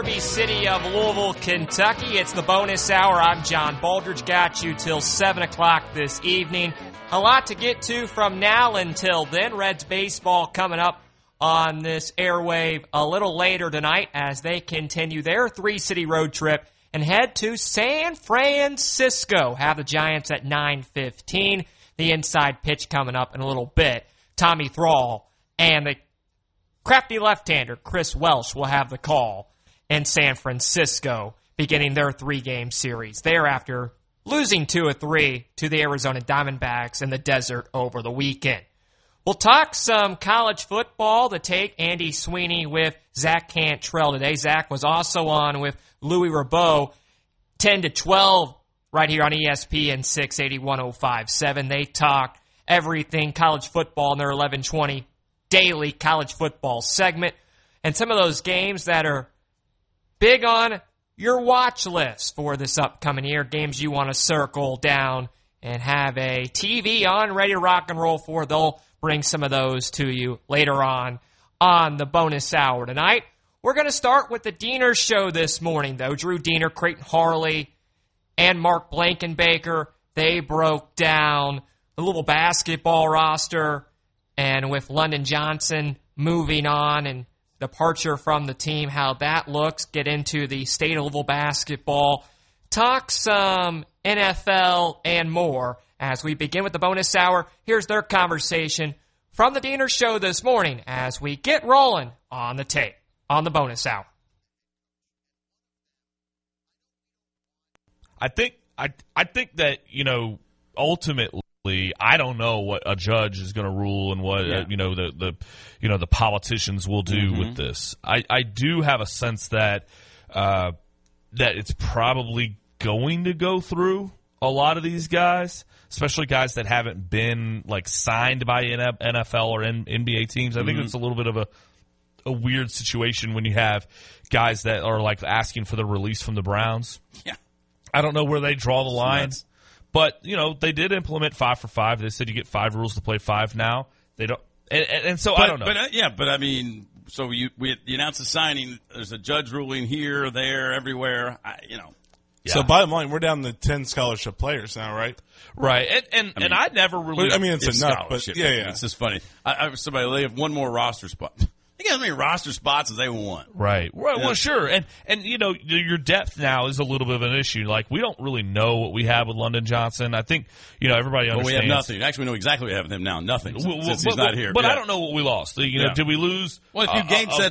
City of Louisville, Kentucky. It's the bonus hour. I'm John Baldridge. Got you till 7 o'clock this evening. A lot to get to from now until then. Reds baseball coming up on this airwave a little later tonight as they continue their three-city road trip and head to San Francisco. Have the Giants at 9:15. The inside pitch coming up in a little bit. Tommy Thrall and the crafty left-hander Chris Welsh will have the call in San Francisco, beginning their three-game series. Thereafter, losing 2 of 3 to the Arizona Diamondbacks in the desert over the weekend. We'll talk some college football. The Take, Andy Sweeney with Zach Cantrell today. Zach was also on with Louis Rabeau, 10 to 12, right here on ESPN 680 105.7. They talk everything college football in their 11:20 daily college football segment. And some of those games that are big on your watch list for this upcoming year, games you want to circle down and have a TV on, ready to rock and roll for. They'll bring some of those to you later on the bonus hour tonight. We're going to start with the Diener Show this morning, though. Drew Diener, Creighton Harley, and Mark Blankenbaker, they broke down the Louisville basketball roster, and with London Johnson moving on and departure from the team, how that looks, get into the state of Louisville basketball, talk some NFL and more as we begin with the bonus hour. Here's their conversation from the Diener Show this morning as we get rolling on the tape on the bonus hour. I think that, ultimately, I don't know what a judge is going to rule and what the politicians will do with this. I do have a sense that that it's probably going to go through a lot of these guys, especially guys that haven't been signed by NFL or NBA teams. I think it's a little bit of a weird situation when you have guys that are asking for the release from the Browns. Yeah, I don't know where they draw the line. But, they did implement 5 for 5. They said you get 5 rules to play 5 now. They don't, and so I don't know. So you announce the signing. There's a judge ruling here, there, everywhere. Yeah. So bottom line, we're down to 10 scholarship players now, right? Right. And I never really. It's enough, but yeah. It's just funny. They have one more roster spot. They got as many roster spots as they want. Right. Well, sure. And your depth now is a little bit of an issue. We don't really know what we have with London Johnson. I think, everybody understands. Well, we have nothing. Actually, we know exactly what we have with him now. Nothing since he's not here. But I don't know what we lost. Did we lose? Well, if you game set